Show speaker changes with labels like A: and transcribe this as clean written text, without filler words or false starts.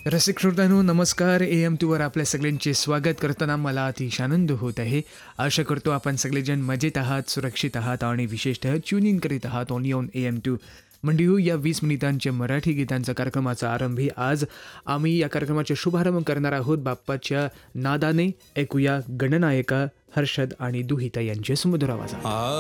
A: रसिक श्रोत्यांनो नमस्कार. AM2वर आपल्या सगळ्यांचे स्वागत करताना मला अतिशय आनंद होत आहे. आशा करतो आपण सगळेजण मजेत आहात, सुरक्षित आहात आणि विशेषतः ट्युनिंग करीत आहात ऑन AM2. मंडिओ या 20 मिनिटांच्या मराठी गीतांचा कार्यक्रमाचा आरंभी आज आम्ही या कार्यक्रमाचा शुभारंभ करणार आहोत बाप्पाच्या नादाने. ऐकूया गणनायका हर्षद आणि दुहिता यांचे सुमधुर आवाजात.